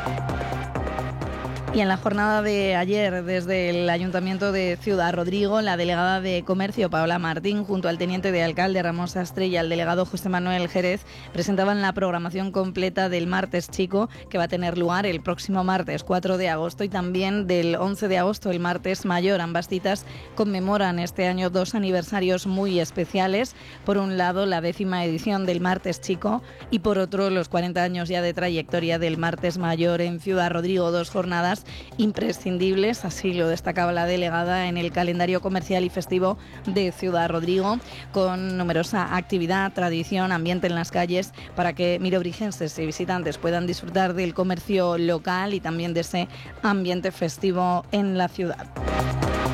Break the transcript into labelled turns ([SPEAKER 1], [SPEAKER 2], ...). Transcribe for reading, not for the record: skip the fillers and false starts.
[SPEAKER 1] Y en la jornada de ayer, desde el Ayuntamiento de Ciudad Rodrigo, la delegada de Comercio, Paola Martín, junto al teniente de alcalde, Ramón Sastre, y al delegado José Manuel Jerez, presentaban la programación completa del Martes Chico, que va a tener lugar el próximo martes 4 de agosto y también del 11 de agosto, el Martes Mayor. Ambas citas conmemoran este año 2 aniversarios muy especiales. Por un lado, la 10ª edición del Martes Chico y por otro, los 40 años ya de trayectoria del Martes Mayor en Ciudad Rodrigo. 2 jornadas imprescindibles, así lo destacaba la delegada, en el calendario comercial y festivo de Ciudad Rodrigo, con numerosa actividad, tradición, ambiente en las calles, para que mirobrigenses y visitantes puedan disfrutar del comercio local y también de ese ambiente festivo en la ciudad.